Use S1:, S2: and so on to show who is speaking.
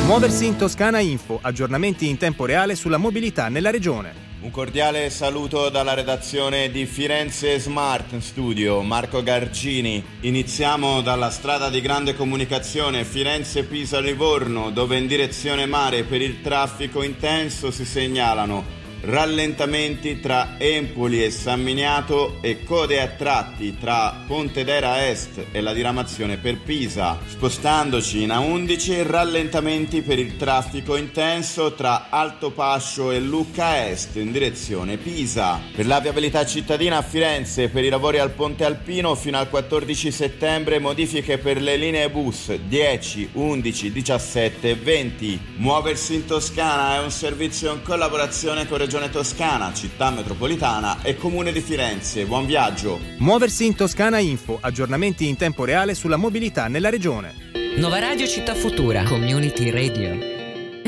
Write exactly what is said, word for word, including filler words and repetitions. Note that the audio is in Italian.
S1: Muoversi in Toscana Info, aggiornamenti in tempo reale sulla mobilità nella regione.
S2: Un cordiale saluto dalla redazione di Firenze Smart Studio, Marco Gargini. Iniziamo dalla strada di grande comunicazione Firenze-Pisa-Livorno, dove in direzione mare per il traffico intenso si segnalano rallentamenti tra Empoli e San Miniato e code a tratti tra Pontedera Est e la diramazione per Pisa. Spostandoci in A undici, rallentamenti per il traffico intenso tra Alto Pascio e Lucca Est in direzione Pisa. Per la viabilità cittadina a Firenze, per i lavori al Ponte Alpino fino al quattordici settembre, modifiche per le linee bus dieci, undici, diciassette e venti. Muoversi in Toscana è un servizio in collaborazione con Regione Toscana, Città Metropolitana e Comune di Firenze. Buon viaggio!
S1: Muoversi in Toscana Info, aggiornamenti in tempo reale sulla mobilità nella regione.
S3: Nova Radio Città Futura, Community Radio.